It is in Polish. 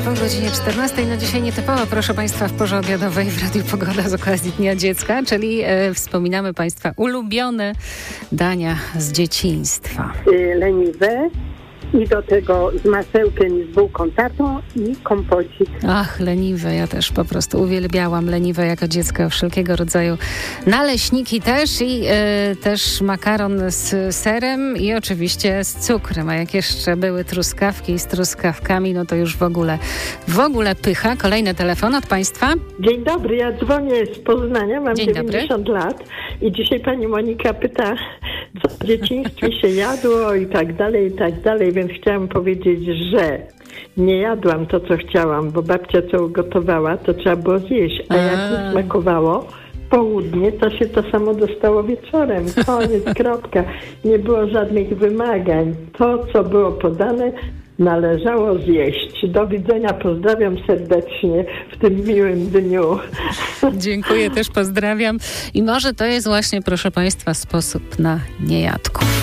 Po godzinie 14. No dzisiaj nietypowo, proszę Państwa, w porze obiadowej w Radiu Pogoda z okazji Dnia Dziecka, czyli wspominamy Państwa ulubione dania z dzieciństwa. Leniwe i do tego z masełkiem i z bułką tatą i kompocik. Ach, leniwe, ja też po prostu uwielbiałam leniwe jako dziecko, wszelkiego rodzaju naleśniki też i też makaron z serem i oczywiście z cukrem, a jak jeszcze były truskawki z truskawkami, no to już w ogóle pycha. Kolejny telefon od Państwa. Dzień dobry, ja dzwonię z Poznania, mam Dzień 90 lat i dzisiaj pani Monika pyta, co w dzieciństwie się jadło i tak dalej, więc chciałam powiedzieć, że nie jadłam to, co chciałam, bo babcia co ugotowała, to trzeba było zjeść, a jak mi smakowało południe, to się to samo dostało wieczorem. Koniec, kropka. Nie było żadnych wymagań. To, co było podane, należało zjeść. Do widzenia, pozdrawiam serdecznie w tym miłym dniu. Dziękuję, też pozdrawiam. I może to jest właśnie, proszę Państwa, sposób na niejadków.